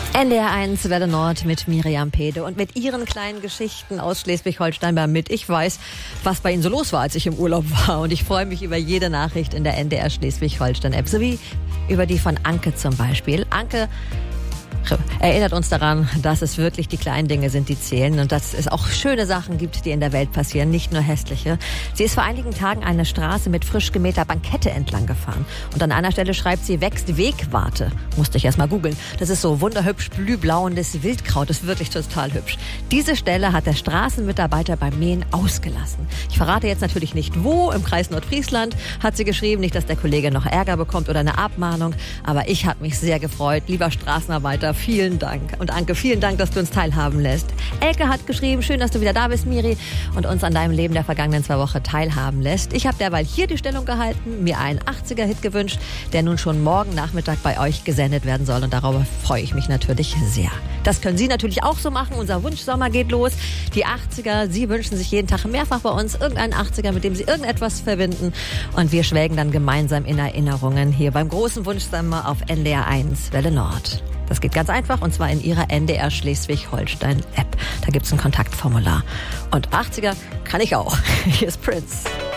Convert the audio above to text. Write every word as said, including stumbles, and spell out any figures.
N D R eins Welle Nord mit Miriam Pede und mit ihren kleinen Geschichten aus Schleswig-Holstein mit Ich weiß, was bei Ihnen so los war, als ich im Urlaub war. Und ich freue mich über jede Nachricht in der N D R Schleswig-Holstein-App, sowie über die von Anke zum Beispiel. Anke erinnert uns daran, dass es wirklich die kleinen Dinge sind, die zählen und dass es auch schöne Sachen gibt, die in der Welt passieren, nicht nur hässliche. Sie ist vor einigen Tagen eine Straße mit frisch gemähter Bankette entlang gefahren und an einer Stelle schreibt sie, wächst Wegwarte. Musste ich erst mal googeln. Das ist so wunderhübsch blühblauendes Wildkraut, das ist wirklich total hübsch. Diese Stelle hat der Straßenmitarbeiter beim Mähen ausgelassen. Ich verrate jetzt natürlich nicht wo, im Kreis Nordfriesland hat sie geschrieben, nicht, dass der Kollege noch Ärger bekommt oder eine Abmahnung, aber ich habe mich sehr gefreut. Lieber Straßenarbeiter, vielen Dank. Und Anke, vielen Dank, dass du uns teilhaben lässt. Elke hat geschrieben, schön, dass du wieder da bist, Miri, und uns an deinem Leben der vergangenen zwei Wochen teilhaben lässt. Ich habe derweil hier die Stellung gehalten, mir einen achtziger-Hit gewünscht, der nun schon morgen Nachmittag bei euch gesendet werden soll. Und darüber freue ich mich natürlich sehr. Das können Sie natürlich auch so machen. Unser Wunschsommer geht los. Die achtziger, Sie wünschen sich jeden Tag mehrfach bei uns irgendeinen achtziger, mit dem Sie irgendetwas verbinden. Und wir schwelgen dann gemeinsam in Erinnerungen hier beim großen Wunschsommer auf N D R eins Welle Nord. Das geht ganz einfach, und zwar in Ihrer N D R Schleswig-Holstein-App. Da gibt's ein Kontaktformular. Und achtziger kann ich auch. Hier ist Prince.